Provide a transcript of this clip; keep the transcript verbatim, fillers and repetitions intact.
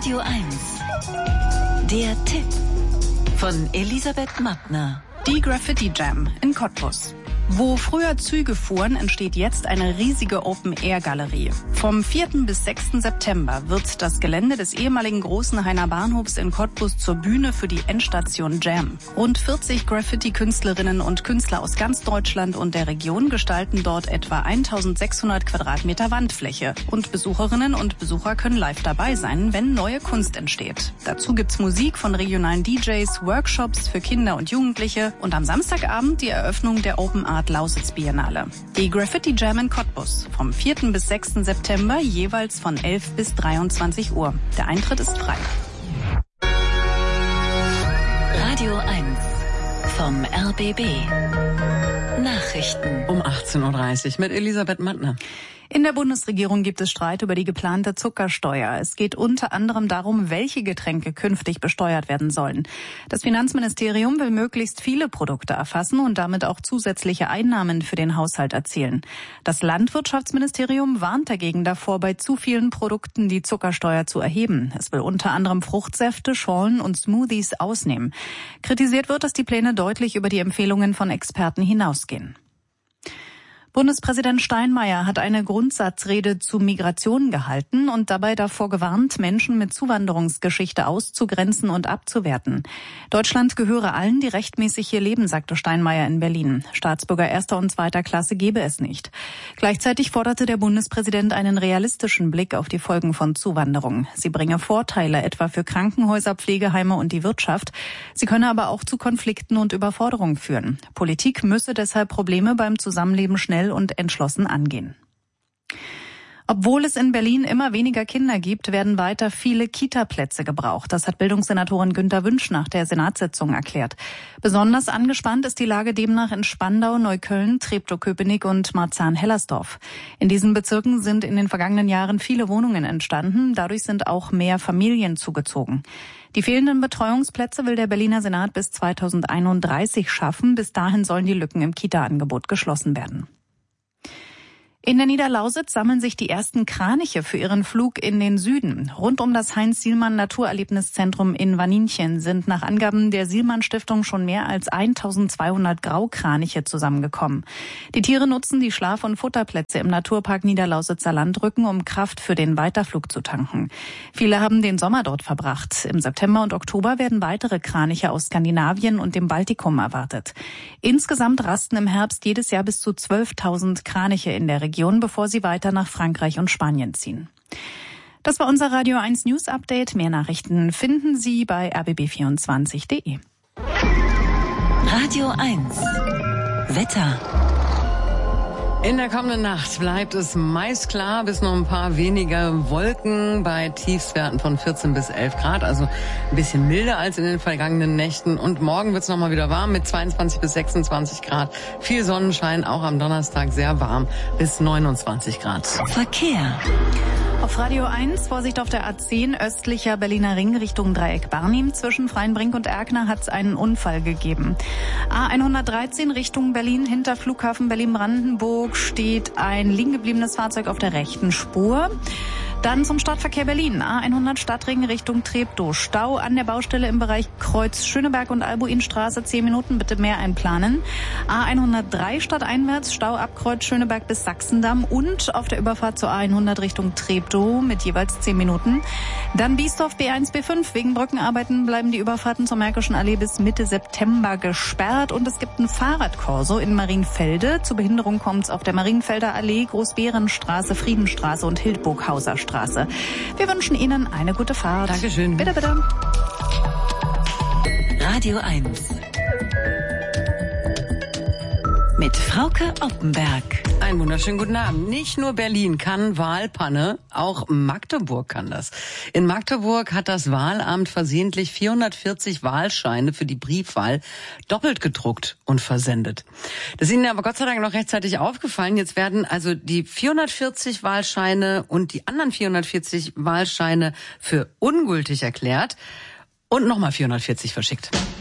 Radio eins. Der Tipp von Elisabeth Mattner. Die Graffiti Jam in Cottbus. Wo früher Züge fuhren, entsteht jetzt eine riesige Open-Air-Galerie. Vom vierten bis sechsten September wird das Gelände des ehemaligen Großenhainer Bahnhofs in Cottbus zur Bühne für die Endstation Jam. Rund vierzig Graffiti-Künstlerinnen und Künstler aus ganz Deutschland und der Region gestalten dort etwa eintausendsechshundert Quadratmeter Wandfläche. Und Besucherinnen und Besucher können live dabei sein, wenn neue Kunst entsteht. Dazu gibt's Musik von regionalen D Js, Workshops für Kinder und Jugendliche und am Samstagabend die Eröffnung der Open Art Lausitz Biennale. Die Graffiti Jam in Cottbus vom vierten bis sechsten September jeweils von elf bis dreiundzwanzig Uhr. Der Eintritt ist frei. Radio eins vom R B B. Nachrichten um achtzehn Uhr dreißig mit Elisabeth Mattner. In der Bundesregierung gibt es Streit über die geplante Zuckersteuer. Es geht unter anderem darum, welche Getränke künftig besteuert werden sollen. Das Finanzministerium will möglichst viele Produkte erfassen und damit auch zusätzliche Einnahmen für den Haushalt erzielen. Das Landwirtschaftsministerium warnt dagegen davor, bei zu vielen Produkten die Zuckersteuer zu erheben. Es will unter anderem Fruchtsäfte, Schorlen und Smoothies ausnehmen. Kritisiert wird, dass die Pläne deutlich über die Empfehlungen von Experten hinausgehen. Bundespräsident Steinmeier hat eine Grundsatzrede zu Migration gehalten und dabei davor gewarnt, Menschen mit Zuwanderungsgeschichte auszugrenzen und abzuwerten. Deutschland gehöre allen, die rechtmäßig hier leben, sagte Steinmeier in Berlin. Staatsbürger erster und zweiter Klasse gebe es nicht. Gleichzeitig forderte der Bundespräsident einen realistischen Blick auf die Folgen von Zuwanderung. Sie bringe Vorteile etwa für Krankenhäuser, Pflegeheime und die Wirtschaft. Sie könne aber auch zu Konflikten und Überforderung führen. Politik müsse deshalb Probleme beim Zusammenleben schnell und entschlossen angehen. Obwohl es in Berlin immer weniger Kinder gibt, werden weiter viele Kita-Plätze gebraucht. Das hat Bildungssenatorin Günter Wünsch nach der Senatssitzung erklärt. Besonders angespannt ist die Lage demnach in Spandau, Neukölln, Treptow-Köpenick und Marzahn-Hellersdorf. In diesen Bezirken sind in den vergangenen Jahren viele Wohnungen entstanden. Dadurch sind auch mehr Familien zugezogen. Die fehlenden Betreuungsplätze will der Berliner Senat bis zweitausendeinunddreißig schaffen. Bis dahin sollen die Lücken im Kita-Angebot geschlossen werden. In der Niederlausitz sammeln sich die ersten Kraniche für ihren Flug in den Süden. Rund um das Heinz-Sielmann-Naturerlebniszentrum in Waninchen sind nach Angaben der Sielmann-Stiftung schon mehr als eintausendzweihundert Graukraniche zusammengekommen. Die Tiere nutzen die Schlaf- und Futterplätze im Naturpark Niederlausitzer Landrücken, um Kraft für den Weiterflug zu tanken. Viele haben den Sommer dort verbracht. Im September und Oktober werden weitere Kraniche aus Skandinavien und dem Baltikum erwartet. Insgesamt rasten im Herbst jedes Jahr bis zu zwölftausend Kraniche in der Region. Region, bevor sie weiter nach Frankreich und Spanien ziehen. Das war unser Radio eins News Update. Mehr Nachrichten finden Sie bei r b b vierundzwanzig punkt de. Radio eins Wetter. In der kommenden Nacht bleibt es meist klar, bis noch ein paar wenige Wolken bei Tiefstwerten von vierzehn bis elf Grad, also ein bisschen milder als in den vergangenen Nächten. Und morgen wird es nochmal wieder warm mit zweiundzwanzig bis sechsundzwanzig Grad. Viel Sonnenschein, auch am Donnerstag sehr warm bis neunundzwanzig Grad. Verkehr. Auf Radio eins, Vorsicht auf der A zehn, östlicher Berliner Ring Richtung Dreieck Barnim. Zwischen Freienbrink und Erkner hat es einen Unfall gegeben. A hundertdreizehn Richtung Berlin, hinter Flughafen Berlin-Brandenburg steht ein liegen gebliebenes Fahrzeug auf der rechten Spur. Dann zum Stadtverkehr Berlin. A hundert Stadtring Richtung Treptow. Stau an der Baustelle im Bereich Kreuz Schöneberg und Albuinstraße. zehn Minuten, bitte mehr einplanen. A hundertdrei stadteinwärts. Stau ab Kreuz Schöneberg bis Sachsendamm. Und auf der Überfahrt zur A hundert Richtung Treptow mit jeweils zehn Minuten. Dann Biesdorf B eins B fünf. Wegen Brückenarbeiten bleiben die Überfahrten zur Märkischen Allee bis Mitte September gesperrt. Und es gibt ein Fahrradkorso in Marienfelde. Zur Behinderung kommt es auf der Marienfelder Allee, Großbärenstraße, Friedenstraße und Hildburghauser Straße. Wir wünschen Ihnen eine gute Fahrt. Dankeschön. Bitte, bitte. Radio eins. Mit Frauke Oppenberg. Einen wunderschönen guten Abend. Nicht nur Berlin kann Wahlpanne, auch Magdeburg kann das. In Magdeburg hat das Wahlamt versehentlich vierhundertvierzig Wahlscheine für die Briefwahl doppelt gedruckt und versendet. Das ist Ihnen aber Gott sei Dank noch rechtzeitig aufgefallen. Jetzt werden also die vierhundertvierzig Wahlscheine und die anderen vierhundertvierzig Wahlscheine für ungültig erklärt und nochmal vierhundertvierzig verschickt.